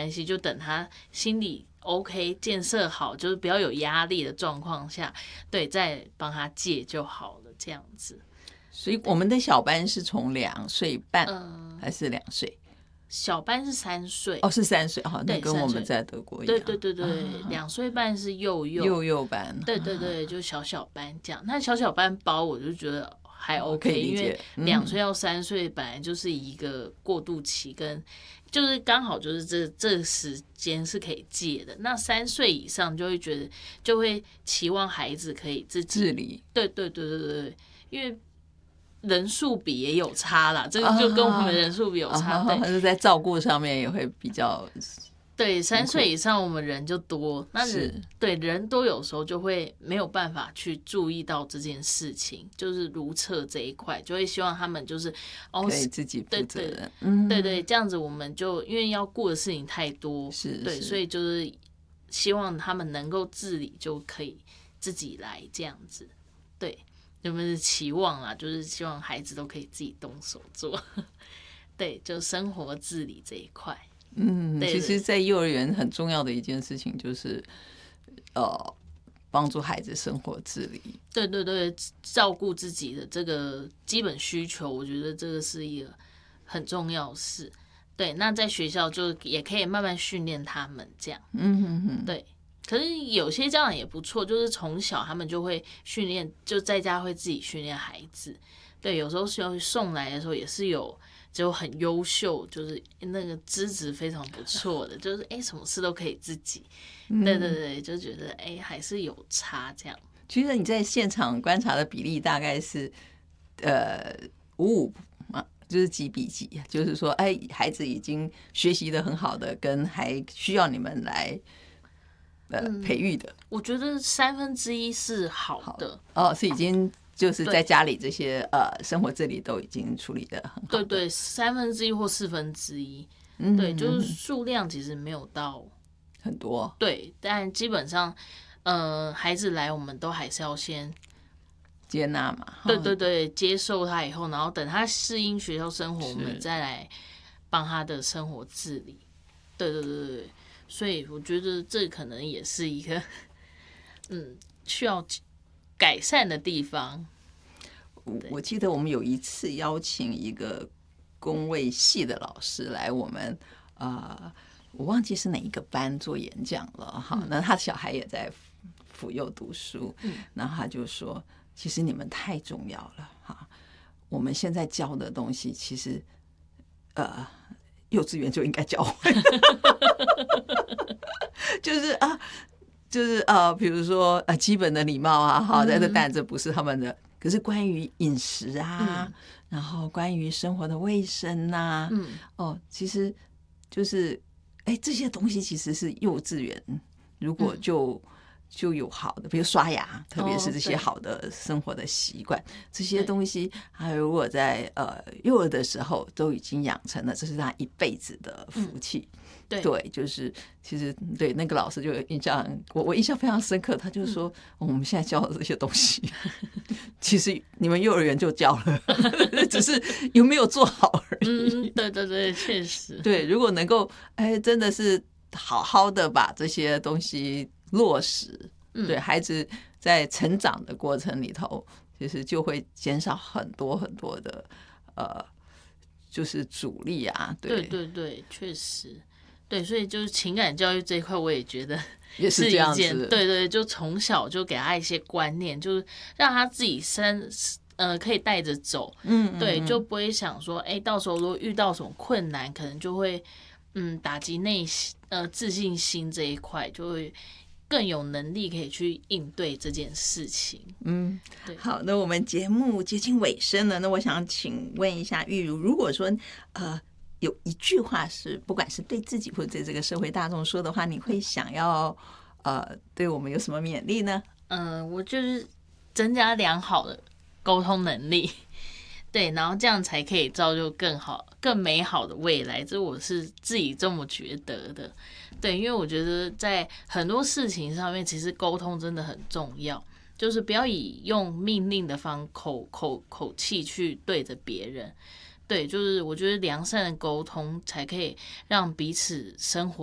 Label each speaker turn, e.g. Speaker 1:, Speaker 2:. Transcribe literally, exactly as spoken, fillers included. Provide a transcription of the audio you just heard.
Speaker 1: 关系，就等他心理 OK 建设好，就是不要有压力的状况下，对，再帮他戒就好了，这样子。
Speaker 2: 所以我们的小班是从两岁半、
Speaker 1: 嗯、
Speaker 2: 还是两岁？
Speaker 1: 小班是三岁，
Speaker 2: 哦，是三岁，哦，那
Speaker 1: 对
Speaker 2: 跟我们
Speaker 1: 三岁
Speaker 2: 在德国一样。
Speaker 1: 对对对对，两、岁半是幼幼
Speaker 2: 幼幼班，
Speaker 1: 对对对，就小小班这样。那小小班包我就觉得还 OK，
Speaker 2: 可以理
Speaker 1: 因
Speaker 2: 解
Speaker 1: 为两岁到三岁本来就是一个过渡期，跟就是刚好就是这这时间是可以戒的。那三岁以上就会觉得就会期望孩子可以自己
Speaker 2: 自理。
Speaker 1: 对对对对对，因为人数比也有差啦，这个就跟我们人数比有差，
Speaker 2: 啊、
Speaker 1: 对，
Speaker 2: 还是在照顾上面也会比较。
Speaker 1: 对，三岁以上我们人就多，那
Speaker 2: 是
Speaker 1: 对人多有时候就会没有办法去注意到这件事情，就是如厕这一块，就会希望他们就是哦
Speaker 2: 可以自己负责任。
Speaker 1: 对对、
Speaker 2: 嗯、
Speaker 1: 对对，这样子我们就因为要顾的事情太多，
Speaker 2: 是
Speaker 1: 对，所以就是希望他们能够自理就可以自己来这样子，对，有没有期望啦？就是希望孩子都可以自己动手做，对，就生活自理这一块。
Speaker 2: 嗯，
Speaker 1: 对对
Speaker 2: 其实，在幼儿园很重要的一件事情就是，呃，帮助孩子生活自理。
Speaker 1: 对对对，照顾自己的这个基本需求，我觉得这个是一个很重要的事。对，那在学校就也可以慢慢训练他们这样。
Speaker 2: 嗯哼哼，
Speaker 1: 对。可是有些家长也不错，就是从小他们就会训练，就在家会自己训练孩子。对，有时候是送来的时候也是有。就很优秀，就是那个资质非常不错的，就是哎、欸，什么事都可以自己，
Speaker 2: 嗯、
Speaker 1: 对对对，就觉得哎、欸、还是有差这样。
Speaker 2: 其实你在现场观察的比例大概是呃五五嘛，就是几比几，就是说哎，孩子已经学习的很好的，跟还需要你们来呃、嗯、培育的。
Speaker 1: 我觉得三分之一是好的，
Speaker 2: 好哦，是已经。就是在家里这些呃生活自理都已经处理的很好。
Speaker 1: 对对，三分之一或四分之一，嗯、对，就是数量其实没有到
Speaker 2: 很多。
Speaker 1: 对，但基本上，呃，孩子来我们都还是要先
Speaker 2: 接纳嘛。
Speaker 1: 对对对，接受他以后，然后等他适应学校生活，我们再来帮他的生活自理。对对对对，所以我觉得这可能也是一个嗯需要改善的地方。
Speaker 2: 我记得我们有一次邀请一个公卫系的老师来我们呃，我忘记是哪一个班做演讲了哈。那他小孩也在辅幼读书，然后他就说：“其实你们太重要了哈，我们现在教的东西其实呃，幼稚园就应该教会，就是啊。”就是呃，比如说呃，基本的礼貌啊，哈，这但这不是他们的。可是关于饮食啊，嗯、然后关于生活的卫生啊，嗯，哦，其实就是哎，这些东西其实是幼稚园如果就、嗯、就有好的，比如刷牙，特别是这些好的生活的习惯，哦、这些东西，还有如果在呃幼儿的时候都已经养成了，这是他一辈子的福气。嗯对, 对，就是其实对那个老师就有印象，我我印象非常深刻。他就说，嗯哦、我们现在教的这些东西，其实你们幼儿园就教了，只是有没有做好而已。
Speaker 1: 嗯，对对对，确实。
Speaker 2: 对，如果能够哎，真的是好好的把这些东西落实，嗯、对孩子在成长的过程里头，其实就会减少很多很多的呃，就是阻力啊。对
Speaker 1: 对对对，确实。对，所以就是情感教育这一块，我也觉得
Speaker 2: 也是这样子。
Speaker 1: 对对，就从小就给他一些观念，就是让他自己身呃可以带着走，嗯，对，就不会想说，哎，到时候如果遇到什么困难，可能就会嗯打击内心呃自信心这一块，就会更有能力可以去应对这件事情。
Speaker 2: 嗯，对。好，那我们节目接近尾声了，那我想请问一下玉如，如果说呃。有一句话是，不管是对自己或者对这个社会大众说的话，你会想要呃对我们有什么勉励呢？
Speaker 1: 嗯、呃，我就是增加良好的沟通能力，对，然后这样才可以造就更好、更美好的未来。这我是自己这么觉得的，对，因为我觉得在很多事情上面，其实沟通真的很重要，就是不要以用命令的方口口口气去对着别人。对，就是我觉得良善的沟通才可以让彼此生活